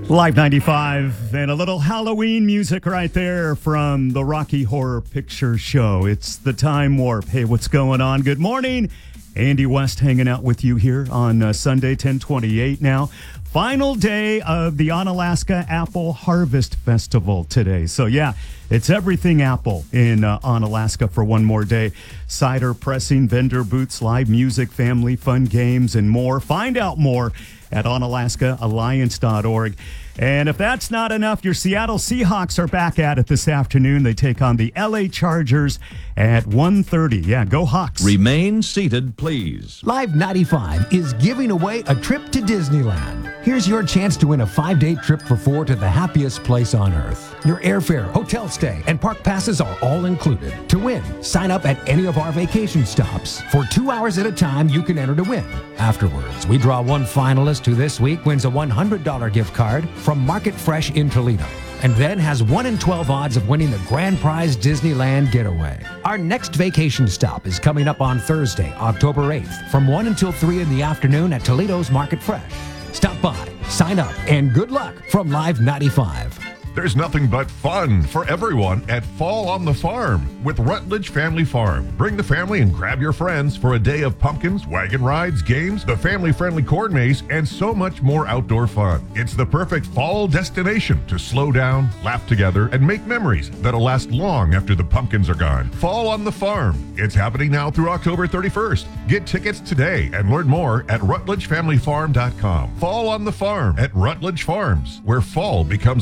Live 95 and a little Halloween music right there from the Rocky Horror Picture Show. It's the Time Warp. Hey, what's going on? Good morning. Andy West hanging out with you here on Sunday, 1028 now. Final day of the Onalaska Apple Harvest Festival today. So, yeah, it's everything Apple in Onalaska for one more day. Cider pressing, vendor booths, live music, family fun games, and more. Find out more at OnalaskaAlliance.org. And if that's not enough, your Seattle Seahawks are back at it this afternoon. They take on the LA Chargers at 1:30. Yeah, go Hawks. Remain seated, please. Live 95 is giving away a trip to Disneyland. Here's your chance to win a 5-day trip for 4 to the happiest place on earth. Your airfare, hotel stay, and park passes are all included. To win, sign up at any of our vacation stops. For 2 hours at a time, you can enter to win. Afterwards, we draw one finalist who this week wins a $100 gift card from Market Fresh in Toledo, and then has 1 in 12 odds of winning the grand prize Disneyland getaway. Our next vacation stop is coming up on Thursday, October 8th, from 1 until 3 in the afternoon at Toledo's Market Fresh. Stop by, sign up, and good luck from Live 95. There's nothing but fun for everyone at Fall on the Farm with Rutledge Family Farm. Bring the family and grab your friends for a day of pumpkins, wagon rides, games, the family-friendly corn maze, and so much more outdoor fun. It's the perfect fall destination to slow down, laugh together, and make memories that'll last long after the pumpkins are gone. Fall on the Farm. It's happening now through October 31st. Get tickets today and learn more at RutledgeFamilyFarm.com. Fall on the Farm at Rutledge Farms, where fall becomes